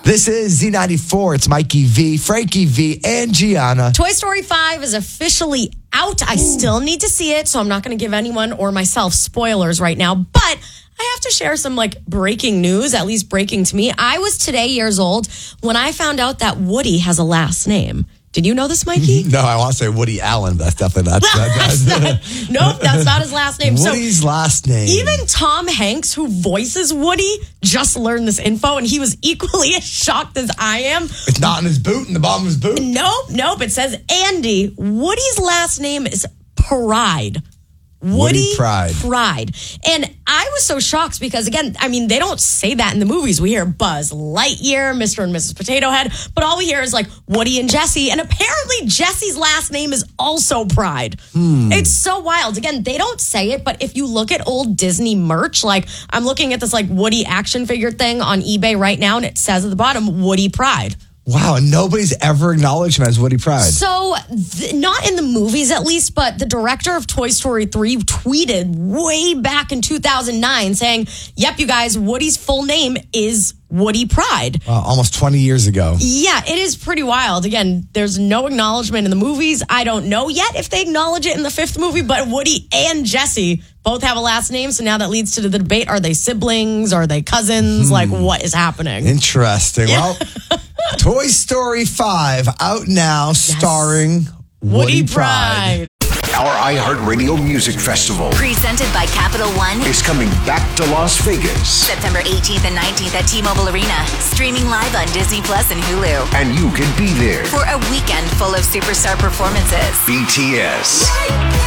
This is Z94. It's Mikey V, Frankie V, and Gianna. Toy Story 5 is officially out. I still need to see it, so I'm not going to give anyone or myself spoilers right now. But I have to share some breaking news, at least breaking to me. I was today years old when I found out that Woody has a last name. Did you know this, Mikey? No, I want to say Woody Allen, but that's definitely not. Nope, that's not his last name. Woody's last name. Even Tom Hanks, who voices Woody, just learned this info, and he was equally as shocked as I am. It's not in his boot, in the bottom of his boot. Nope. It says Andy. Woody's last name is Pride. Woody Pride. And I was so shocked because, again, they don't say that in the movies. We hear Buzz Lightyear, Mr. and Mrs. Potato Head, but all we hear is Woody and Jesse. And apparently Jesse's last name is also Pride. It's so wild. Again, they don't say it, but if you look at old Disney merch, I'm looking at this Woody action figure thing on eBay right now, and it says at the bottom, Woody Pride. Wow, and nobody's ever acknowledged him as Woody Pride. So, not in the movies at least, but the director of Toy Story 3 tweeted way back in 2009 saying, yep, you guys, Woody's full name is Woody Pride. Almost 20 years ago. Yeah, it is pretty wild. Again, there's no acknowledgement in the movies. I don't know yet if they acknowledge it in the fifth movie, but Woody and Jesse both have a last name. So now that leads to the debate. Are they siblings? Are they cousins? What is happening? Interesting. Well, Toy Story 5 out now, starring Woody Pride. Our iHeartRadio Music Festival, presented by Capital One, is coming back to Las Vegas. September 18th and 19th at T-Mobile Arena. Streaming live on Disney Plus and Hulu. And you can be there for a weekend full of superstar performances. BTS.